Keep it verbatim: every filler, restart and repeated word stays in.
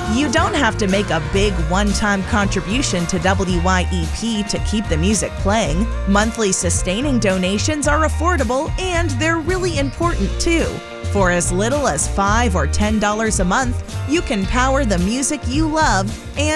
You don't have to make a big one-time contribution to W Y E P to keep the music playing. Monthly sustaining donations are affordable and they're really important too. For as little as five dollars or ten dollars a month, you can power the music you love and